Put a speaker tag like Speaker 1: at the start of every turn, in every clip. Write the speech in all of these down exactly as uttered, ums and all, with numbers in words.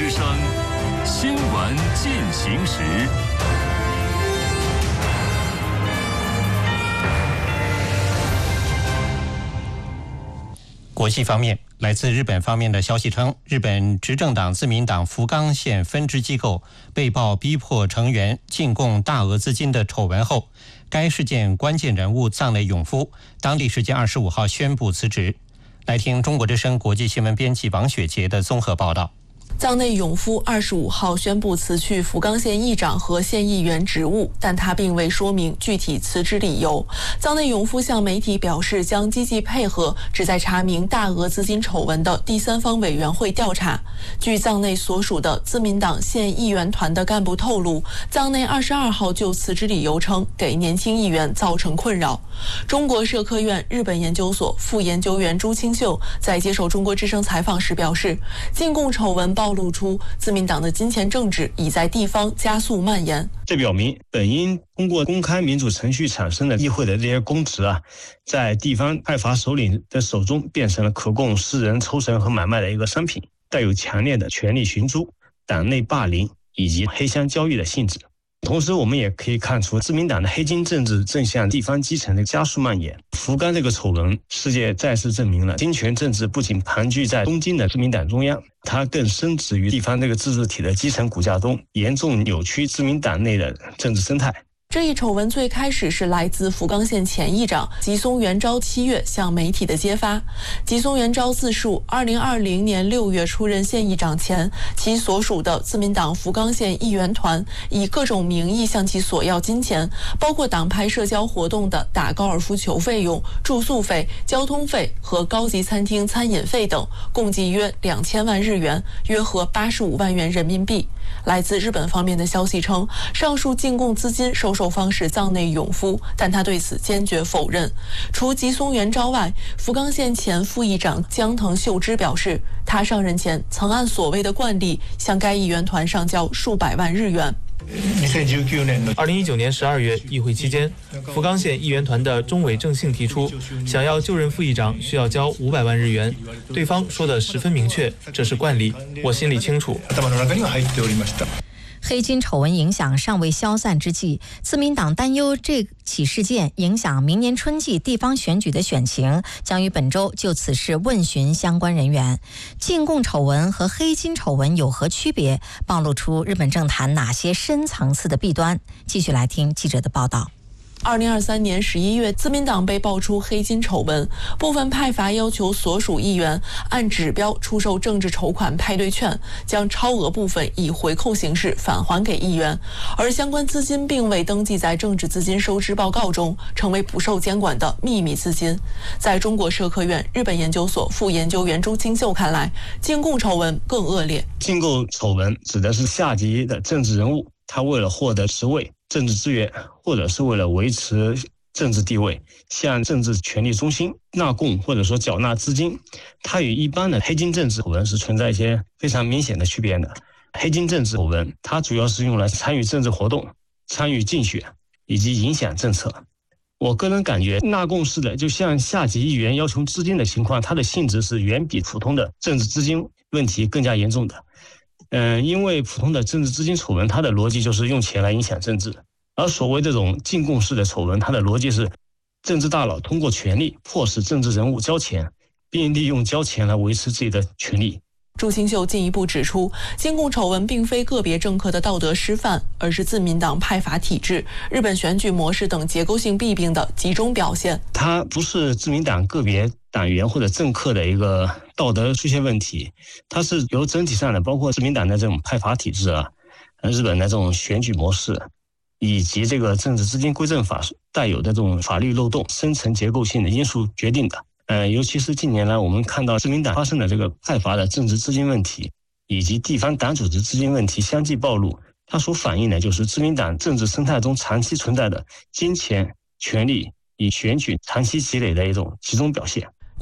Speaker 1: 之声新闻进行时。
Speaker 2: 国际方面，来自日本方面的消息称，日本执政党自民党福冈县分支机构被曝逼迫成员进贡大额资金的丑闻后，该事件关键人物藏内永夫当地时间二十五号宣布辞职。来听中国之声国际新闻编辑王雪杰的综合报道。
Speaker 3: 藏内永夫二十五号宣布辞去福冈县议长和县议员职务，但他并未说明具体辞职理由。藏内永夫向媒体表示，将积极配合旨在查明大额资金丑闻的第三方委员会调查。据藏内所属的自民党县议员团的干部透露，藏内二十二号就辞职理由称，给年轻议员造成困扰。中国社科院日本研究所副研究员朱清秀在接受中国之声采访时表示，进贡丑闻暴露出自民党的金钱政治已在地方加速蔓延。
Speaker 4: 这表明本应通过公开民主程序产生的议会的这些公职啊，在地方派阀首领的手中变成了可供私人抽成和买卖的一个商品，带有强烈的权力寻租、党内霸凌以及黑箱交易的性质。同时我们也可以看出自民党的黑金政治正向地方基层的加速蔓延。福冈这个丑闻事件再次证明了金权政治不仅盘踞在东京的自民党中央，它更深植于地方这个自治体的基层骨架中，严重扭曲自民党内的政治生态。
Speaker 3: 这一丑闻最开始是来自福冈县前议长吉松元昭七月向媒体的揭发。吉松元昭自述，二零二零年六月出任县议长前，其所属的自民党福冈县议员团以各种名义向其索要金钱，包括党派社交活动的打高尔夫球费用、住宿费、交通费和高级餐厅餐饮费等，共计约两千万日元，约合八十五万元人民币。来自日本方面的消息称，上述进贡资金收受方是藏内永夫，但他对此坚决否认。除吉松元昭外，福冈县前副议长江藤秀之表示，他上任前曾按所谓的惯例向该议员团上交数百万日元。
Speaker 5: 二零一九年十二月议会期间，福冈县议员团的中尾正幸提出，想要就任副议长需要交五百万日元，对方说得十分明确，这是惯例，我心里清楚。
Speaker 6: 黑金丑闻影响尚未消散之际，自民党担忧这起事件影响明年春季地方选举的选情，将于本周就此事问询相关人员。进贡丑闻和黑金丑闻有何区别？暴露出日本政坛哪些深层次的弊端？继续来听记者的报道。
Speaker 3: 二零二三年十一月，自民党被爆出黑金丑闻，部分派阀要求所属议员按指标出售政治筹款派对券，将超额部分以回扣形式返还给议员，而相关资金并未登记在政治资金收支报告中，成为不受监管的秘密资金。在中国社科院日本研究所副研究员朱清秀看来，进贡丑闻更恶劣。
Speaker 4: 进贡丑闻指的是下级的政治人物，他为了获得职位、政治资源，或者是为了维持政治地位，向政治权力中心纳贡或者说缴纳资金。它与一般的黑金政治丑闻是存在一些非常明显的区别的。黑金政治丑闻它主要是用来参与政治活动、参与竞选以及影响政策。我个人感觉纳贡式的就像下级议员要求资金的情况，它的性质是远比普通的政治资金问题更加严重的。嗯，因为普通的政治资金丑闻，它的逻辑就是用钱来影响政治，而所谓这种进贡式的丑闻，它的逻辑是政治大佬通过权力迫使政治人物交钱，并利用交钱来维持自己的权利。
Speaker 3: 朱清秀进一步指出，进贡丑闻并非个别政客的道德失范，而是自民党派阀体制、日本选举模式等结构性弊病的集中表现。
Speaker 4: 它不是自民党个别党员或者政客的一个道德出现问题，它是由整体上的，包括自民党的这种派阀体制啊，日本的这种选举模式，以及这个政治资金规正法带有的这种法律漏洞、深层结构性的因素决定的。呃，尤其是近年来我们看到自民党发生的这个派阀的政治资金问题，以及地方党组织资金问题相继暴露，它所反映的就是自民党政治生态中长期存在的金钱、权力与选举长期积累的一种集中表现。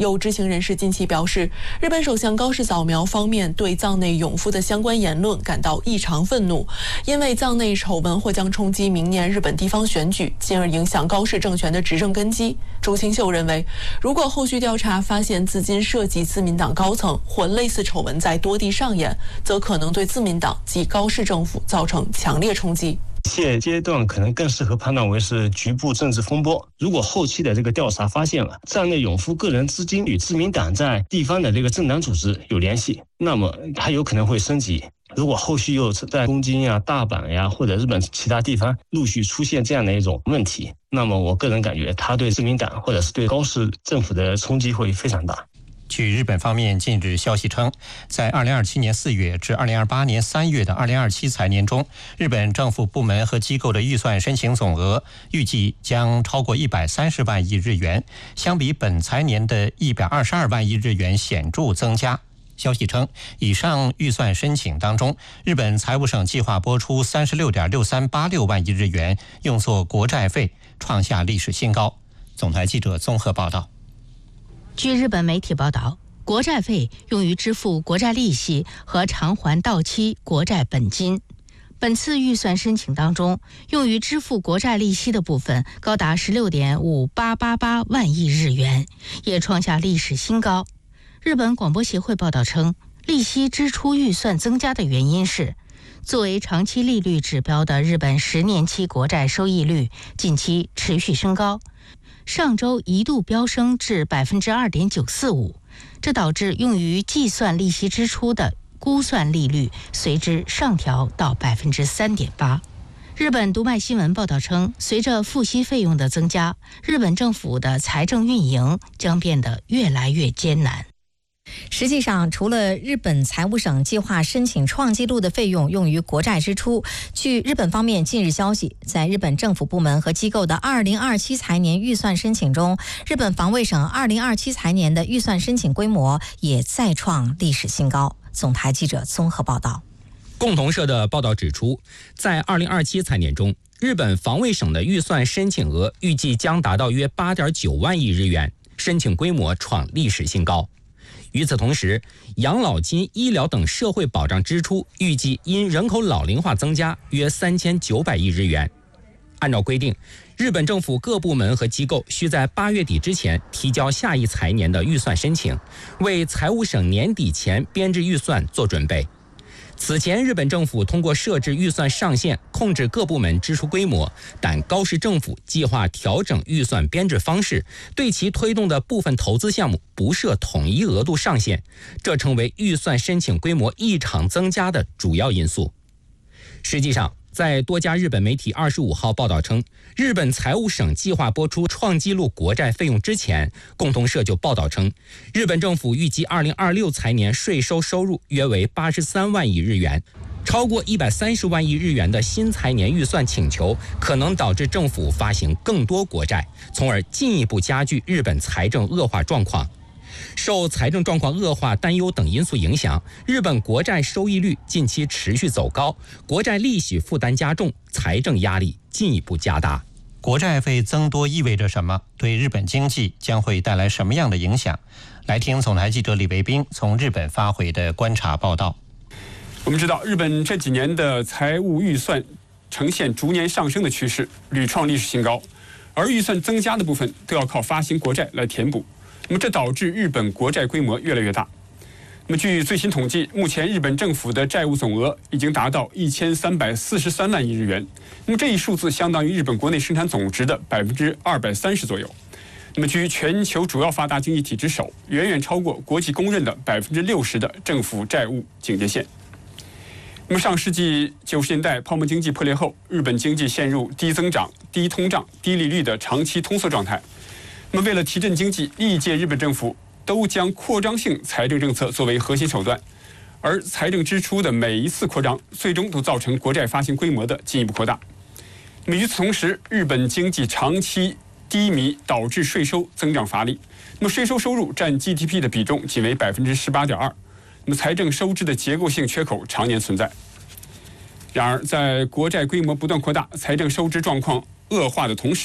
Speaker 3: 有知情人士近期表示，日本首相高市早苗方面对藏内勇夫的相关言论感到异常愤怒，因为藏内丑闻或将冲击明年日本地方选举，进而影响高市政权的执政根基。朱清秀认为，如果后续调查发现资金涉及自民党高层或类似丑闻在多地上演，则可能对自民党及高市政府造成强烈冲击。
Speaker 4: 现阶段可能更适合判断为是局部政治风波。如果后期的这个调查发现了藏内勇夫个人资金与自民党在地方的这个政党组织有联系，那么它有可能会升级。如果后续又在东京呀、大阪呀或者日本其他地方陆续出现这样的一种问题，那么我个人感觉它对自民党或者是对高市政府的冲击会非常大。
Speaker 2: 据日本方面近日消息称，在二零二七年四月至二零二八年三月的二零二七财年中，日本政府部门和机构的预算申请总额预计将超过一百三十万亿日元，相比本财年的一百二十二万亿日元显著增加。消息称，以上预算申请当中，日本财务省计划拨出三十六点六三八六万亿日元用作国债费，创下历史新高。总台记者综合报道。
Speaker 7: 据日本媒体报道，国债费用于支付国债利息和偿还到期国债本金。本次预算申请当中，用于支付国债利息的部分高达 十六点五八八八万亿日元，也创下历史新高。日本广播协会报道称，利息支出预算增加的原因是，作为长期利率指标的日本十年期国债收益率近期持续升高，上周一度飙升至 百分之二点九四五， 这导致用于计算利息支出的估算利率随之上调到 百分之三点八。 日本读卖新闻报道称，随着付息费用的增加，日本政府的财政运营将变得越来越艰难。
Speaker 6: 实际上，除了日本财务省计划申请创纪录的费用用于国债支出，据日本方面近日消息，在日本政府部门和机构的二零二七财年预算申请中，日本防卫省二零二七财年的预算申请规模也再创历史新高。总台记者综合报道。
Speaker 8: 共同社的报道指出，在二零二七财年中，日本防卫省的预算申请额预计将达到约 八点九万亿日元，申请规模创历史新高。与此同时，养老金、医疗等社会保障支出预计因人口老龄化增加约三千九百亿日元。按照规定，日本政府各部门和机构需在八月底之前提交下一财年的预算申请，为财务省年底前编制预算做准备。此前，日本政府通过设置预算上限控制各部门支出规模，但高市政府计划调整预算编制方式，对其推动的部分投资项目不设统一额度上限，这成为预算申请规模异常增加的主要因素。实际上，在多家日本媒体二十五号报道称，日本财务省计划拨出创纪录国债费用之前，共同社就报道称，日本政府预计二零二六财年税收收入约为八十三万亿日元，超过一百三十万亿日元的新财年预算请求，可能导致政府发行更多国债，从而进一步加剧日本财政恶化状况。受财政状况恶化担忧等因素影响，日本国债收益率近期持续走高，国债利息负担加重，财政压力进一步加大。
Speaker 2: 国债费增多意味着什么？对日本经济将会带来什么样的影响？来听总台记者李维斌从日本发回的观察报道。
Speaker 9: 我们知道，日本这几年的财务预算呈现逐年上升的趋势，屡创历史新高，而预算增加的部分都要靠发行国债来填补。那么这导致日本国债规模越来越大。那么据最新统计，目前日本政府的债务总额已经达到一千三百四十三万亿日元。那么这一数字相当于日本国内生产总值的百分之二百三十左右。那么居全球主要发达经济体之首，远远超过国际公认的百分之六十的政府债务警戒线。那么上世纪九十年代泡沫经济破裂后，日本经济陷入低增长、低通胀、低利率的长期通缩状态。那么为了提振经济，历届日本政府都将扩张性财政政策作为核心手段，而财政支出的每一次扩张，最终都造成国债发行规模的进一步扩大。那么与此同时，日本经济长期低迷导致税收增长乏力，那么税收收入占 G D P 的比重仅为 百分之十八点二， 那么财政收支的结构性缺口常年存在。然而，在国债规模不断扩大、财政收支状况恶化的同时，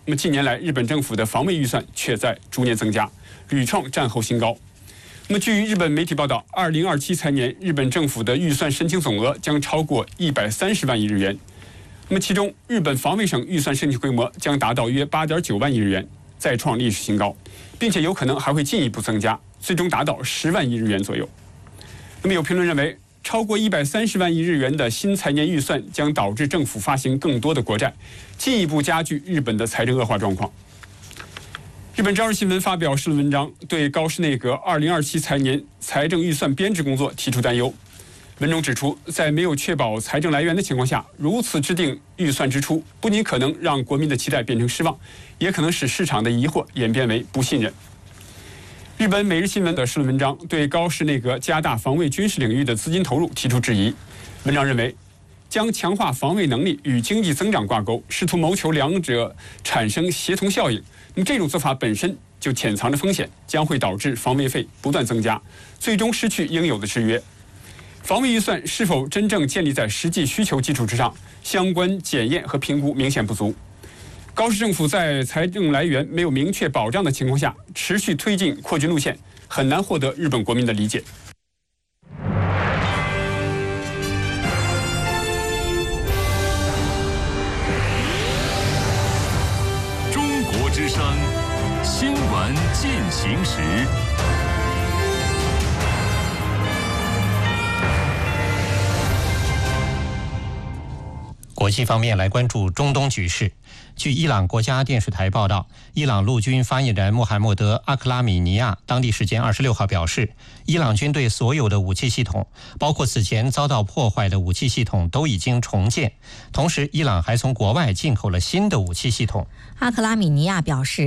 Speaker 9: 那么近年来，日本政府的防卫预算却在逐年增加，屡创战后新高。那么据日本媒体报道，二零二七财年日本政府的预算申请总额将超过一百三十万亿日元。那么其中，日本防卫省预算申请规模将达到约八点九万亿日元，再创历史新高，并且有可能还会进一步增加，最终达到十万亿日元左右。那么有评论认为，超过一百三十万亿日元的新财年预算将导致政府发行更多的国债，进一步加剧日本的财政恶化状况。日本朝日新闻发表社论文章，对高市内阁二零二七财年财政预算编制工作提出担忧。文中指出，在没有确保财政来源的情况下，如此制定预算支出，不仅可能让国民的期待变成失望，也可能使市场的疑惑演变为不信任。日本每日新闻的社论文章对高市内阁加大防卫军事领域的资金投入提出质疑。文章认为，将强化防卫能力与经济增长挂钩，试图谋求两者产生协同效应，那么这种做法本身就潜藏着风险，将会导致防卫费不断增加，最终失去应有的制约。防卫预算是否真正建立在实际需求基础之上，相关检验和评估明显不足。高市政府在财政来源没有明确保障的情况下，持续推进扩军路线，很难获得日本国民的理解。
Speaker 1: 中国之声新闻进行时。
Speaker 2: 国际方面来关注中东局势。据伊朗国家电视台报道，伊朗陆军发言人穆罕默德·阿克拉米尼亚当地时间二十六号表示，伊朗军队所有的武器系统，包括此前遭到破坏的武器系统，都已经重建。同时，伊朗还从国外进口了新的武器系统。
Speaker 6: 阿克拉米尼亚表示，